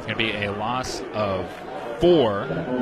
going to be a loss of 4.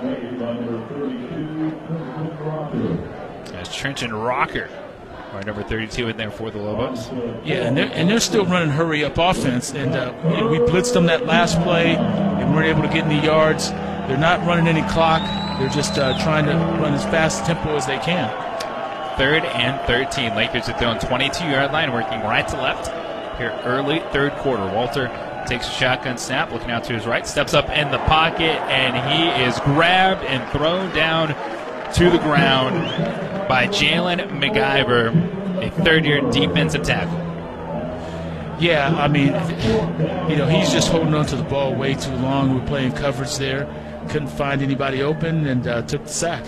As Trenton Rocker, our number 32, in there for the Lobos. Yeah, and they're still running hurry-up offense. And we blitzed them that last play and weren't able to get any yards. They're not running any clock. They're just trying to run as fast tempo as they can. 3rd and 13. Lakers are throwing 22-yard line, working right to left here early third quarter. Walter takes a shotgun snap, looking out to his right, steps up in the pocket, and he is grabbed and thrown down to the ground by Jalen McIver, a third-year defensive tackle. Yeah, I mean, he's just holding on to the ball way too long. We're playing coverage there. Couldn't find anybody open and took the sack.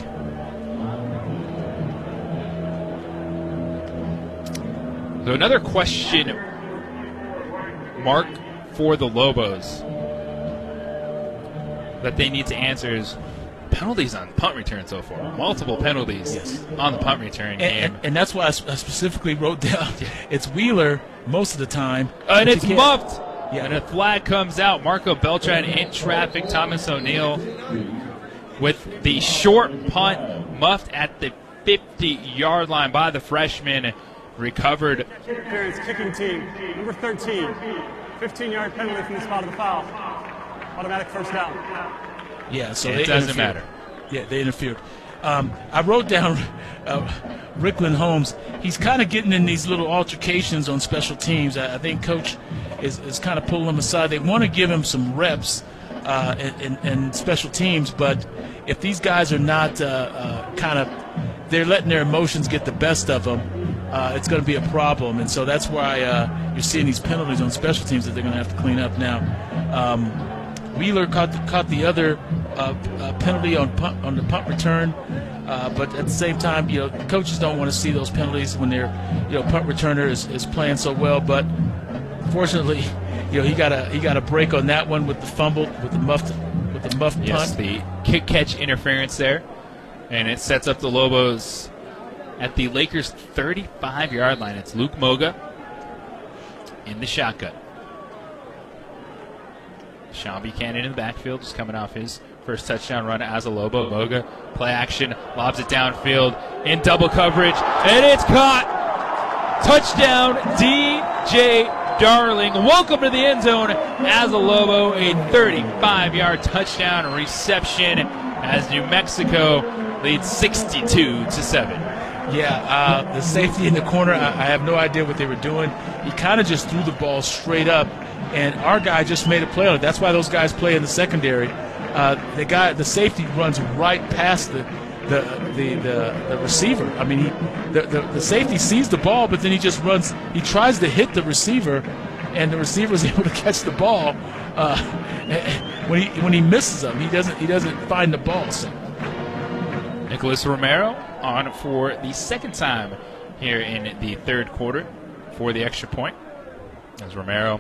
So another question mark for the Lobos that they need to answer is penalties on punt return so far. Multiple penalties on the punt return. And that's why I specifically wrote down it's Wheeler most of the time. And it's muffed. Yeah. And a flag comes out. Marco Beltran in traffic. Thomas O'Neill with the short punt muffed at the 50-yard line by the freshman. Recovered. Parents kicking team, number 13. 15-yard penalty from the spot of the foul. Automatic first down. Yeah, so it doesn't matter. Yeah, they interfered. I wrote down Rickland Holmes. He's kind of getting in these little altercations on special teams. I think Coach is kind of pulling him aside. They want to give him some reps in special teams, but if these guys are not they're letting their emotions get the best of them, it's going to be a problem. And so that's why you're seeing these penalties on special teams that they're going to have to clean up now. Wheeler caught the other penalty on the punt return, but at the same time, coaches don't want to see those penalties when their punt returner is playing so well. But fortunately, he got a break on that one with the fumble, with the muffed punt. Yes, the kick catch interference there, and it sets up the Lobos at the Lakers' 35-yard line. It's Luke Moga in the shotgun. Sean Buchanan in the backfield, just coming off his first touchdown run as a Lobo. Moga, play action, lobs it downfield in double coverage, and it's caught. Touchdown, DJ Darling. Welcome to the end zone as a Lobo. A 35-yard touchdown reception as New Mexico leads 62-7. Yeah, the safety in the corner, I have no idea what they were doing. He kind of just threw the ball straight up, and our guy just made a play on it. That's why those guys play in the secondary. The safety runs right past the receiver. I mean, the safety sees the ball, but then he just runs. He tries to hit the receiver, and the receiver is able to catch the ball. When he misses him, he doesn't find the ball. So. Nicholas Romero on for the second time here in the third quarter for the extra point. As Romero,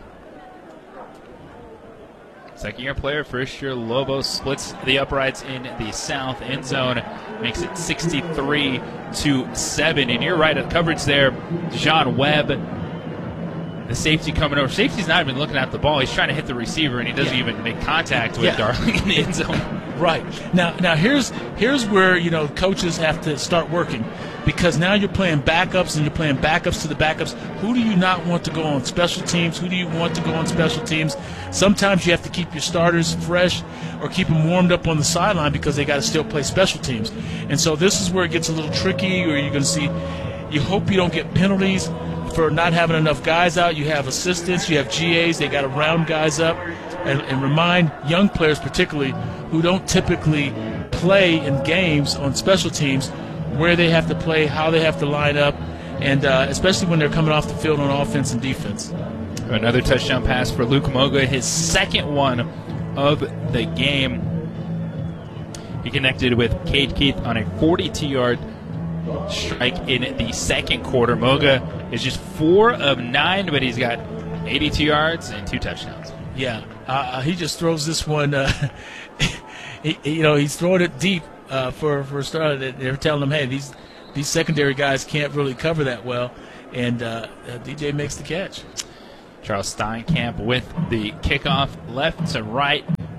second-year player, first-year Lobo, splits the uprights in the south end zone, makes it 63-7. And you're right, at coverage there, John Webb, the safety coming over. Safety's not even looking at the ball. He's trying to hit the receiver, and he doesn't even make contact with Darling in the end zone. Right. Now here's where, coaches have to start working, because now you're playing backups and you're playing backups to the backups. Who do you not want to go on special teams? Who do you want to go on special teams? Sometimes you have to keep your starters fresh or keep them warmed up on the sideline because they got to still play special teams. And so this is where it gets a little tricky, or you're going to see, you hope you don't get penalties for not having enough guys out. You have assistants, you have GAs, they got to round guys up and remind young players particularly who don't typically play in games on special teams where they have to play, how they have to line up, and especially when they're coming off the field on offense and defense. Another touchdown pass for Luke Moga, his second one of the game. He connected with Cade Keith on a 42-yard strike in the second quarter. Moga is just 4 of 9, but he's got 82 yards and 2 touchdowns. Yeah, he just throws this one. He's throwing it deep for a start. They're telling him, hey, these secondary guys can't really cover that well, and DJ makes the catch. Charles Steinkamp with the kickoff, left to right,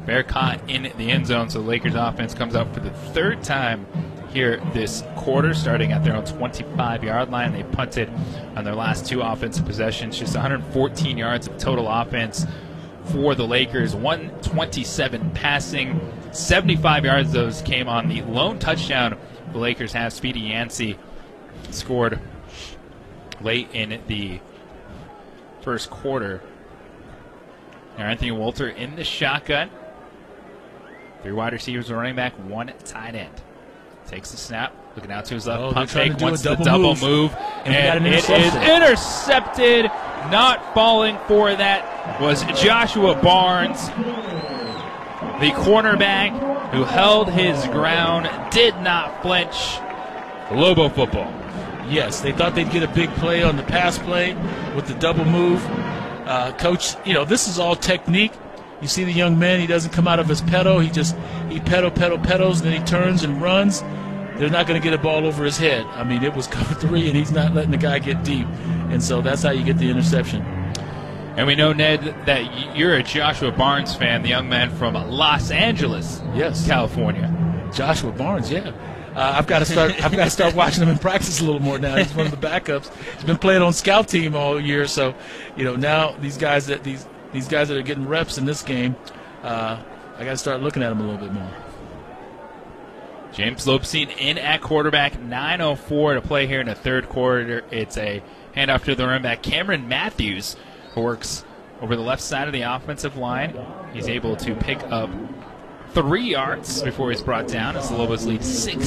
Bear caught in the end zone, so the Lakers offense comes out for the third time here this quarter, starting at their own 25-yard line. They punted on their last 2 offensive possessions, just 114 yards of total offense for the Lakers, 127 passing, 75 yards of those came on the lone touchdown the Lakers have. Speedy Yancey scored late in the first quarter. Now Anthony Walter in the shotgun. 3 wide receivers, a running back, 1 tight end. Takes the snap, looking out to his left, pump fake, wants the double move, and it is intercepted. Not falling for that was Joshua Barnes, the cornerback who held his ground, did not flinch. Lobo football. Yes, they thought they'd get a big play on the pass play with the double move. Coach, this is all technique. You see the young man, he doesn't come out of his pedal. He pedals, then he turns and runs. They're not going to get a ball over his head. I mean, it was cover 3, and he's not letting the guy get deep. And so that's how you get the interception. And we know, Ned, that you're a Joshua Barnes fan, the young man from Los Angeles, California. Joshua Barnes, yeah. I've got to start watching him in practice a little more now. He's one of the backups. He's been playing on scout team all year, so now these guys that are getting reps in this game, I got to start looking at them a little bit more. James Lopestein in at quarterback, 9:04 to play here in the third quarter. It's a handoff to the running back, Cameron Matthews, who works over the left side of the offensive line. He's able to pick up 3 yards before he's brought down as the Lobos lead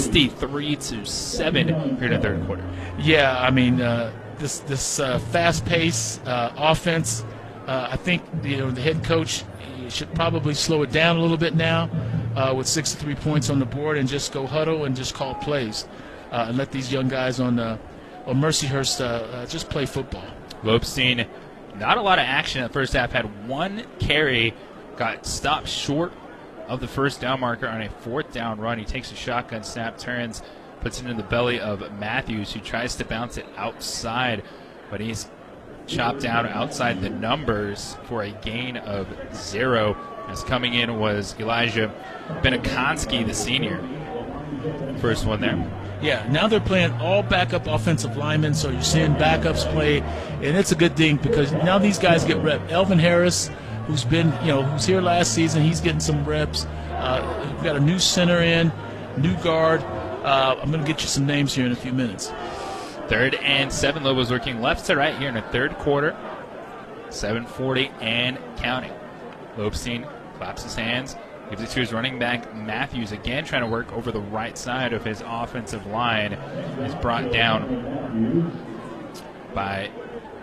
63-7 here in the third quarter. Yeah, I mean, this fast-paced offense, I think the head coach should probably slow it down a little bit now with 63 points on the board and just go huddle and just call plays and let these young guys on Mercyhurst just play football. Lopestein, not a lot of action in the first half, had 1 carry, got stopped short of the first down marker on a 4th down run. He takes a shotgun snap, turns, puts it in the belly of Matthews, who tries to bounce it outside, but he's chopped down outside the numbers for a gain of 0. As coming in was Elijah Benakonski, the senior. First one there. Yeah, now they're playing all backup offensive linemen, so you're seeing backups play, and it's a good thing because now these guys get rep. Elvin Harris, who's been, who's here last season, he's getting some reps. We've got a new center in, new guard. I'm going to get you some names here in a few minutes. 3rd and 7, Lobos working left to right here in the third quarter. 7:40 and counting. Lopestein claps his hands, gives it to his running back, Matthews, again trying to work over the right side of his offensive line. Is brought down by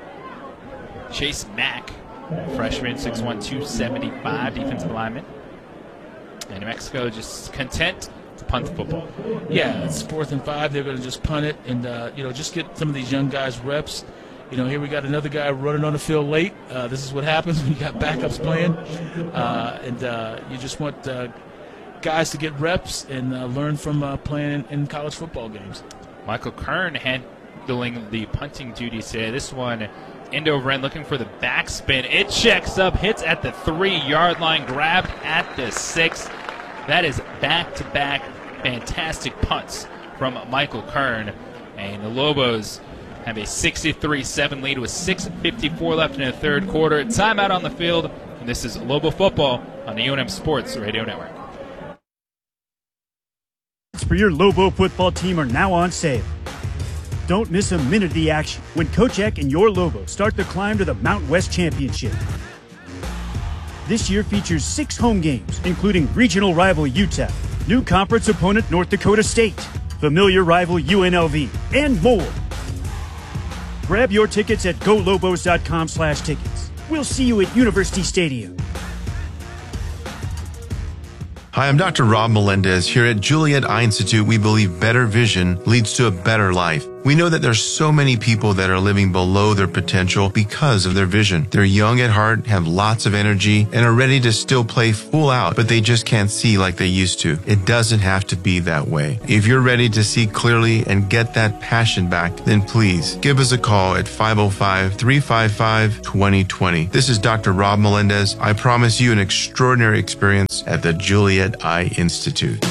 Chase Mack, freshman, 6'1", 275, defensive lineman. And New Mexico just content to punt the football. Yeah, it's 4th and 5. They're going to just punt it and, just get some of these young guys reps. Here we got another guy running on the field late. This is what happens when you got backups playing. And you just want guys to get reps and learn from playing in college football games. Michael Kern handling the punting duties today. This one, end over end, looking for the backspin. It checks up, hits at the 3-yard line, grabbed at the 6. That is back-to-back fantastic punts from Michael Kern. And the Lobos have a 63-7 lead with 6:54 left in the third quarter. Timeout on the field. And this is Lobo Football on the UNM Sports Radio Network. For your Lobo football team are now on sale. Don't miss a minute of the action when Coach Eck and your Lobos start the climb to the Mountain West Championship. This year features 6 home games, including regional rival UTEP, new conference opponent North Dakota State, familiar rival UNLV, and more. Grab your tickets at golobos.com/tickets. We'll see you at University Stadium. Hi, I'm Dr. Rob Melendez. Here at Juliet Eye Institute, we believe better vision leads to a better life. We know that there's so many people that are living below their potential because of their vision. They're young at heart, have lots of energy, and are ready to still play full out, but they just can't see like they used to. It doesn't have to be that way. If you're ready to see clearly and get that passion back, then please give us a call at 505-355-2020. This is Dr. Rob Melendez. I promise you an extraordinary experience at the Juliet Eye Institute.